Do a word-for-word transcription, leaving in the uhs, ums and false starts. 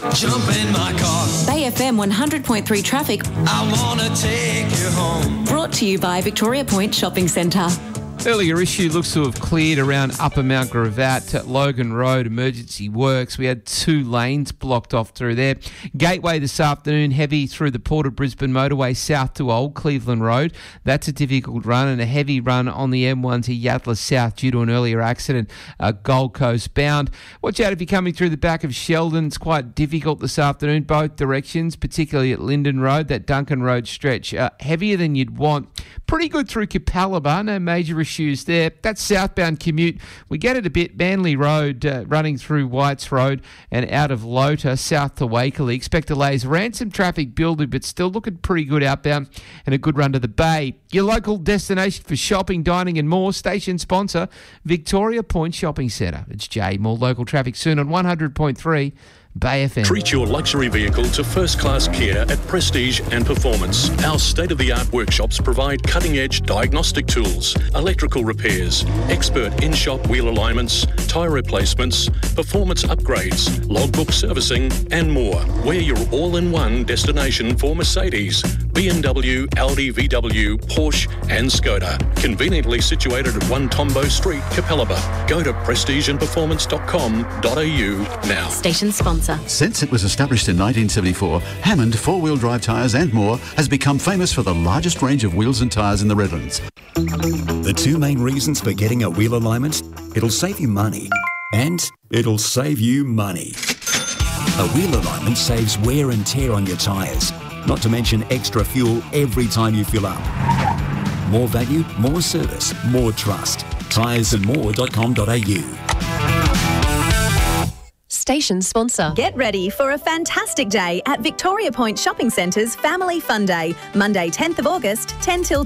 Jump in my car. Bay F M one hundred point three traffic. I wanna take you home. Brought to you by Victoria Point Shopping Centre. Earlier issue looks to have cleared around Upper Mount Gravatt at Logan Road, emergency works. We had two lanes blocked off through there. Gateway this afternoon, heavy through the Port of Brisbane motorway south to Old Cleveland Road. That's a difficult run, and a heavy run on the M one to Yatala South due to an earlier accident, uh, Gold Coast bound. Watch out if you're coming through the back of Sheldon. It's quite difficult this afternoon, both directions, particularly at Linden Road, that Duncan Road stretch. Uh, heavier than you'd want. Pretty good through Capalaba, no major issues there. That southbound commute, we get it a bit. Manly Road uh, running through Whites Road and out of Lota, south to Wakerley. Expect delays. Ransom traffic building, but still looking pretty good outbound, and a good run to the Bay. Your local destination for shopping, dining and more. Station sponsor, Victoria Point Shopping Centre. It's Jay. More local traffic soon on one hundred point three. Bay F M. Treat your luxury vehicle to first-class care at Prestige and Performance. Our state-of-the-art workshops provide cutting-edge diagnostic tools, electrical repairs, expert in-shop wheel alignments, tyre replacements, performance upgrades, logbook servicing and more. We're your all-in-one destination for Mercedes, B M W, Audi, V W, Porsche and Skoda. Conveniently situated at one Tombo Street, Capalaba. Go to prestige and performance dot com dot a u now. Station sponsor. Since it was established in nineteen seventy-four, Hammond four-wheel drive tyres and more has become famous for the largest range of wheels and tyres in the Redlands. The two main reasons for getting a wheel alignment: it'll save you money and it'll save you money. A wheel alignment saves wear and tear on your tyres, not to mention extra fuel every time you fill up. More value, more service, more trust. tyres and more dot com dot a u. Station sponsor. Get ready for a fantastic day at Victoria Point Shopping Centre's Family Fun Day, Monday tenth of August, ten till